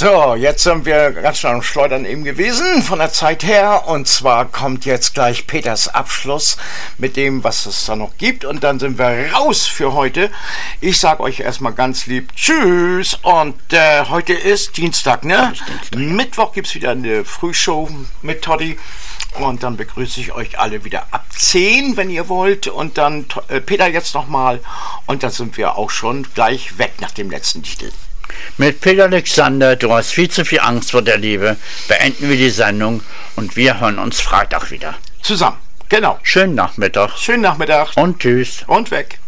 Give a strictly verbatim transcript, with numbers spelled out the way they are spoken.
So, jetzt sind wir ganz schön am Schleudern eben gewesen von der Zeit her, und zwar kommt jetzt gleich Peters Abschluss mit dem, was es da noch gibt, und dann sind wir raus für heute. Ich sag euch erstmal ganz lieb Tschüss, und äh, heute ist Dienstag, ne? Dienstag. Mittwoch gibt's wieder eine Frühshow mit Toddy, und dann begrüße ich euch alle wieder ab zehn, wenn ihr wollt, und dann äh, Peter jetzt nochmal, und dann sind wir auch schon gleich weg nach dem letzten Titel. Mit Peter Alexander, du hast viel zu viel Angst vor der Liebe, beenden wir die Sendung, und wir hören uns Freitag wieder. Zusammen, genau. Schönen Nachmittag. Schönen Nachmittag. Und tschüss. Und weg.